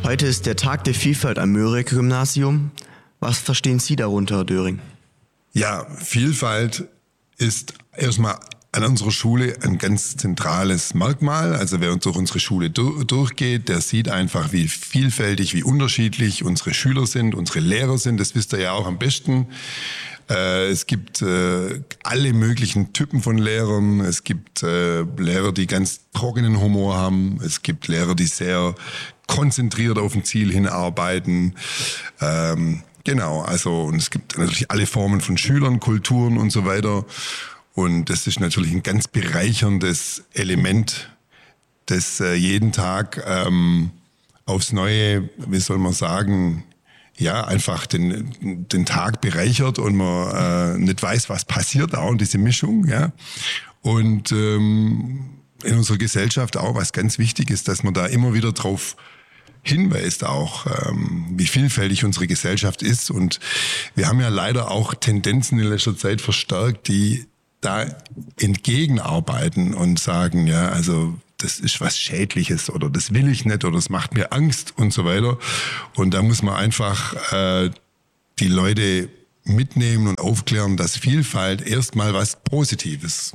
Heute ist der Tag der Vielfalt am Mörike-Gymnasium. Was verstehen Sie darunter, Herr Döring? Ja, Vielfalt ist erstmal an unserer Schule ein ganz zentrales Merkmal. Also wer durch unsere Schule durchgeht, der sieht einfach, wie vielfältig, wie unterschiedlich unsere Schüler sind, unsere Lehrer sind. Das wisst ihr ja auch am besten. Es gibt alle möglichen Typen von Lehrern. Es gibt Lehrer, die ganz trockenen Humor haben. Es gibt Lehrer, die sehr konzentriert auf ein Ziel hinarbeiten. Genau, also und es gibt natürlich alle Formen von Schülern, Kulturen und so weiter. Und das ist natürlich ein ganz bereicherndes Element, das jeden Tag aufs Neue, wie soll man sagen, ja, einfach den Tag bereichert und man nicht weiß, was passiert, auch in diese Mischung, ja. Und in unserer Gesellschaft auch, was ganz wichtig ist, dass man da immer wieder drauf hinweist auch, wie vielfältig unsere Gesellschaft ist. Und wir haben ja leider auch Tendenzen in letzter Zeit verstärkt, die da entgegenarbeiten und sagen, ja, also das ist was Schädliches oder das will ich nicht oder das macht mir Angst und so weiter. Und da muss man einfach die Leute mitnehmen und aufklären, dass Vielfalt erstmal was Positives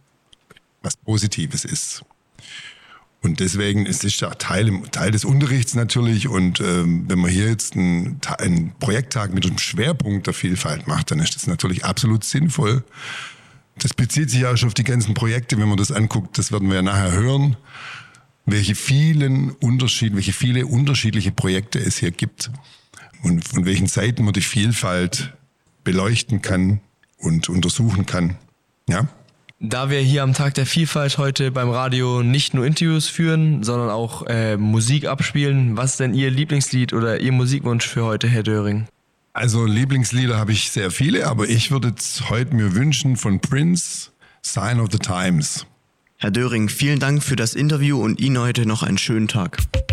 ist. Und deswegen ist es ja Teil des Unterrichts natürlich. Und wenn man hier jetzt einen Projekttag mit einem Schwerpunkt der Vielfalt macht, dann ist das natürlich absolut sinnvoll. Das bezieht sich auch schon auf die ganzen Projekte, wenn man das anguckt, das werden wir ja nachher hören, welche viele unterschiedliche Projekte es hier gibt und von welchen Seiten man die Vielfalt beleuchten kann und untersuchen kann. Ja? Da wir hier am Tag der Vielfalt heute beim Radio nicht nur Interviews führen, sondern auch Musik abspielen, was ist denn Ihr Lieblingslied oder Ihr Musikwunsch für heute, Herr Döring? Also Lieblingslieder habe ich sehr viele, aber ich würde jetzt heute mir wünschen von Prince, Sign of the Times. Herr Döring, vielen Dank für das Interview und Ihnen heute noch einen schönen Tag.